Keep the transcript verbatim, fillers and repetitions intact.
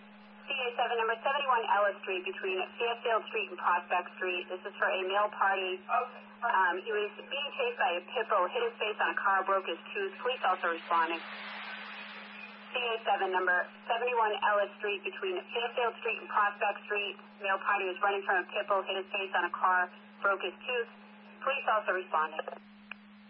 C A seven, number seventy-one Ellis Street between Fairfield Street and Prospect Street. This is for a male party. Um, he was being chased by a pit bull, hit his face on a car, broke his tooth. Police also responding. C A seven, number seventy-one Ellis Street between Fairfield Street and Prospect Street. Male party was running from a pit bull, hit his face on a car, broke his tooth. Police also responding.